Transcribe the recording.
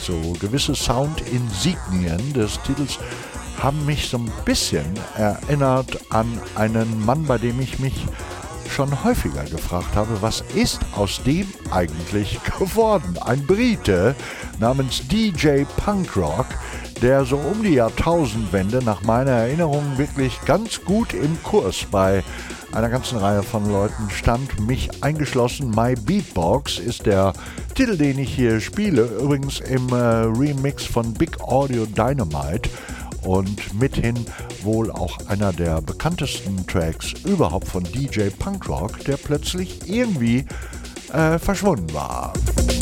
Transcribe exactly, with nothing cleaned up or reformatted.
So gewisse Soundinsignien des Titels haben mich so ein bisschen erinnert an einen Mann, bei dem ich mich schon häufiger gefragt habe, was ist aus dem eigentlich geworden? Ein Brite namens D J Punkrock, der so um die Jahrtausendwende nach meiner Erinnerung wirklich ganz gut im Kurs bei einer ganzen Reihe von Leuten stand, mich eingeschlossen. My Beatbox ist der Titel, den ich hier spiele, übrigens im äh, Remix von Big Audio Dynamite und mithin wohl auch einer der bekanntesten Tracks überhaupt von D J Punkrock, der plötzlich irgendwie äh, verschwunden war.